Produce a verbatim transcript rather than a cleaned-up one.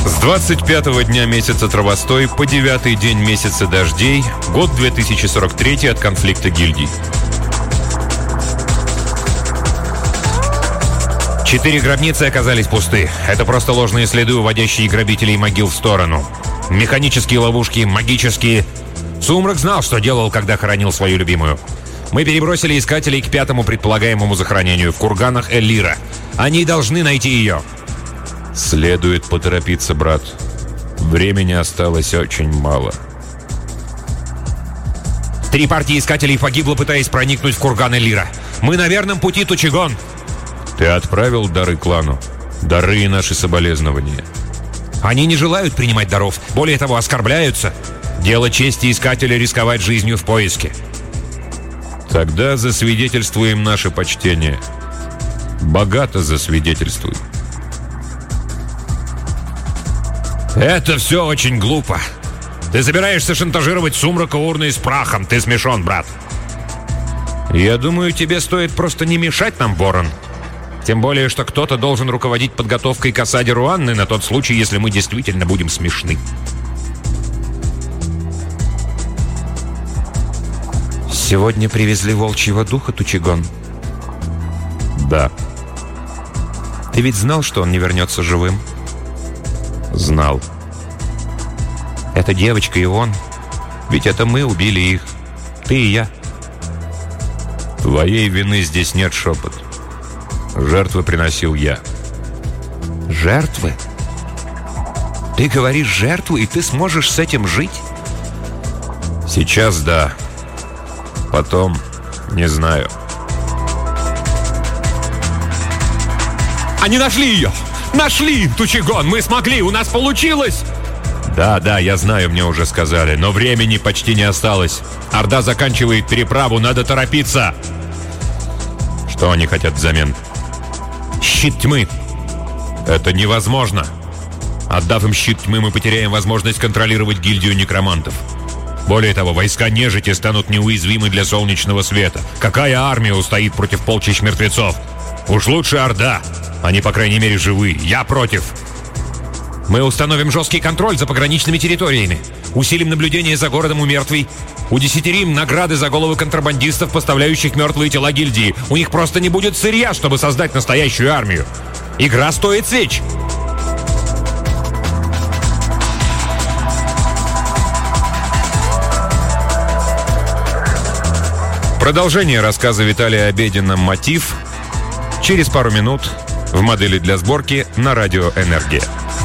С двадцать пятого дня месяца Травостой по девятый день месяца Дождей, год две тысячи сорок третий от конфликта гильдий. Четыре гробницы оказались пусты. Это просто ложные следы, уводящие грабителей могил в сторону. Механические ловушки, магические. Сумрак знал, что делал, когда хоронил свою любимую. Мы перебросили искателей к пятому предполагаемому захоронению в курганах Эллира. Они должны найти ее. Следует поторопиться, брат. Времени осталось очень мало. Три партии искателей погибло, пытаясь проникнуть в курган Эллира. Мы на верном пути, Тучигон. Ты отправил дары клану. Дары и наши соболезнования. Они не желают принимать даров. Более того, оскорбляются. Дело чести искателя рисковать жизнью в поиске. Тогда засвидетельствуем наше почтение. Богато засвидетельствуй. Это все очень глупо. Ты собираешься шантажировать Сумрака урной с прахом. Ты смешон, брат. Я думаю, тебе стоит просто не мешать нам, Ворон. Тем более, что кто-то должен руководить подготовкой к осаде Руанны на тот случай, если мы действительно будем смешны. Сегодня привезли волчьего духа, Тучигон? Да. Ты ведь знал, что он не вернется живым? Знал. Эта девочка и он. Ведь это мы убили их. Ты и я. Твоей вины здесь нет, Шепот. Жертвы приносил я. Жертвы? Ты говоришь жертвы, и ты сможешь с этим жить? Сейчас да. Потом не знаю. Они нашли ее! Нашли, Тучигон! Мы смогли! У нас получилось! Да, да, я знаю, мне уже сказали. Но времени почти не осталось. Орда заканчивает переправу, надо торопиться. Что они хотят взамен? Щит тьмы. Это невозможно. Отдав им щит тьмы, мы потеряем возможность контролировать гильдию некромантов. Более того, войска нежити станут неуязвимы для солнечного света. Какая армия устоит против полчищ мертвецов? Уж лучше Орда. Они, по крайней мере, живы. Я против. Мы установим жесткий контроль за пограничными территориями. Усилим наблюдение за городом у мертвей. Удесятерим награды за головы контрабандистов, поставляющих мертвые тела гильдии. У них просто не будет сырья, чтобы создать настоящую армию. Игра стоит свеч. Продолжение рассказа Виталия Обедина «Мотив» через пару минут в модели для сборки на радио «Энергия».